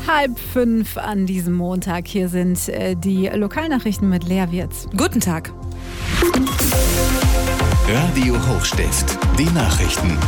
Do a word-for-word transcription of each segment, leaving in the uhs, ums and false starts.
Halb fünf an diesem Montag. Hier sind äh, die Lokalnachrichten mit Lea Wirz. Guten Tag. Radio Hochstift, die Nachrichten.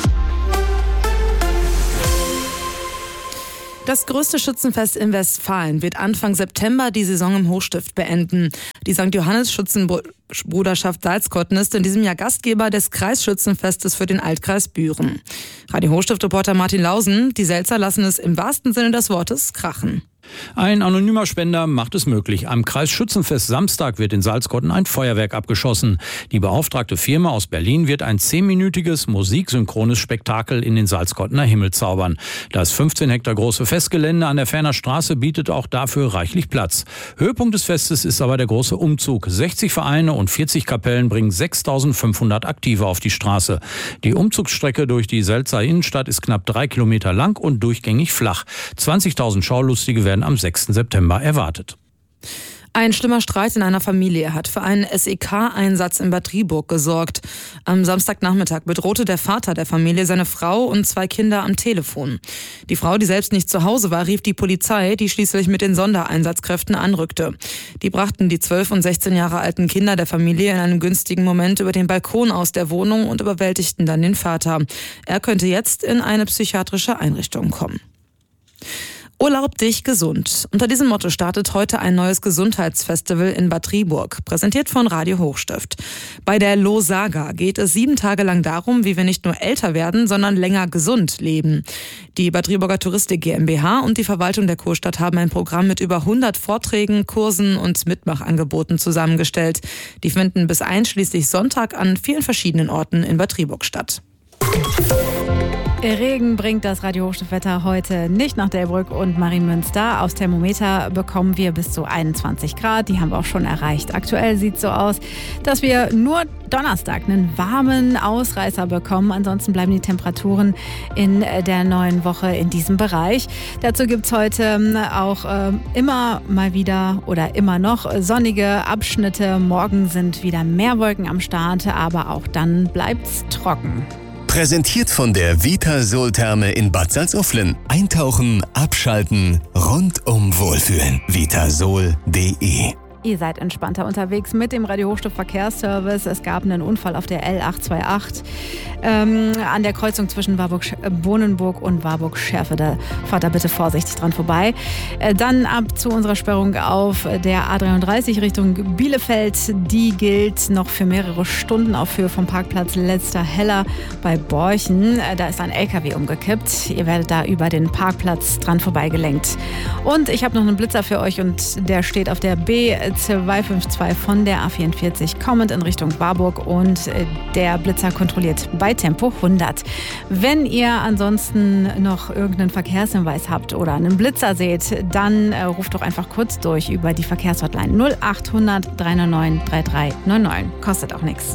Das größte Schützenfest in Westfalen wird Anfang September die Saison im Hochstift beenden. Die Sankt Johannes Schützenbruderschaft Salzkotten ist in diesem Jahr Gastgeber des Kreisschützenfestes für den Altkreis Büren. Radio Hochstift-Reporter Martin Lausen, die Selzer lassen es im wahrsten Sinne des Wortes krachen. Ein anonymer Spender macht es möglich. Am Kreisschützenfest Samstag wird in Salzkotten ein Feuerwerk abgeschossen. Die beauftragte Firma aus Berlin wird ein zehnminütiges musiksynchrones Spektakel in den Salzkottener Himmel zaubern. Das fünfzehn Hektar große Festgelände an der Ferner Straße bietet auch dafür reichlich Platz. Höhepunkt des Festes ist aber der große Umzug. sechzig Vereine und vierzig Kapellen bringen sechstausendfünfhundert Aktive auf die Straße. Die Umzugsstrecke durch die Selzer Innenstadt ist knapp drei Kilometer lang und durchgängig flach. zwanzigtausend Schaulustige werden am sechsten September erwartet. Ein schlimmer Streit in einer Familie hat für einen S E K-Einsatz in Bad Driburg gesorgt. Am Samstagnachmittag bedrohte der Vater der Familie seine Frau und zwei Kinder am Telefon. Die Frau, die selbst nicht zu Hause war, rief die Polizei, die schließlich mit den Sondereinsatzkräften anrückte. Die brachten die zwölf und sechzehn Jahre alten Kinder der Familie in einem günstigen Moment über den Balkon aus der Wohnung und überwältigten dann den Vater. Er könnte jetzt in eine psychiatrische Einrichtung kommen. Urlaub dich gesund. Unter diesem Motto startet heute ein neues Gesundheitsfestival in Bad Driburg, präsentiert von Radio Hochstift. Bei der Lo-Saga geht es sieben Tage lang darum, wie wir nicht nur älter werden, sondern länger gesund leben. Die Bad Driburger Touristik GmbH und die Verwaltung der Kurstadt haben ein Programm mit über hundert Vorträgen, Kursen und Mitmachangeboten zusammengestellt. Die finden bis einschließlich Sonntag an vielen verschiedenen Orten in Bad Driburg statt. Regen bringt das Radio Hochstift-Wetter heute nicht nach Delbrück und Marienmünster. Aufs Thermometer bekommen wir bis zu einundzwanzig Grad. Die haben wir auch schon erreicht. Aktuell sieht es so aus, dass wir nur Donnerstag einen warmen Ausreißer bekommen. Ansonsten bleiben die Temperaturen in der neuen Woche in diesem Bereich. Dazu gibt es heute auch äh, immer mal wieder oder immer noch sonnige Abschnitte. Morgen sind wieder mehr Wolken am Start, aber auch dann bleibt es trocken. Präsentiert von der Vitasol-Therme in Bad Salzuflen. Eintauchen, abschalten, rundum wohlfühlen. vitasol punkt de. Ihr seid entspannter unterwegs mit dem Radio Hochstift Verkehrsservice. Es gab einen Unfall auf der L acht zwei acht ähm, an der Kreuzung zwischen Warburg-Bohnenburg und Warburg-Schärfe. Da fahrt da bitte vorsichtig dran vorbei. Äh, dann ab zu unserer Sperrung auf der A dreiunddreißig Richtung Bielefeld. Die gilt noch für mehrere Stunden auf Höhe vom Parkplatz Letzter Heller bei Borchen. Äh, da ist ein L K W umgekippt. Ihr werdet da über den Parkplatz dran vorbeigelenkt. Und ich habe noch einen Blitzer für euch und der steht auf der B zweihundertzweiundfünfzig von der A vierundvierzig kommend in Richtung Warburg und der Blitzer kontrolliert bei Tempo hundert. Wenn ihr ansonsten noch irgendeinen Verkehrshinweis habt oder einen Blitzer seht, dann äh, ruft doch einfach kurz durch über die Verkehrshotline null achthundert dreihundertneun dreiunddreißig neunundneunzig. Kostet auch nichts.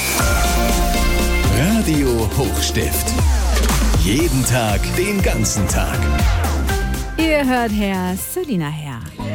Radio Hochstift. Jeden Tag, den ganzen Tag. Ihr hört Herr Selina her.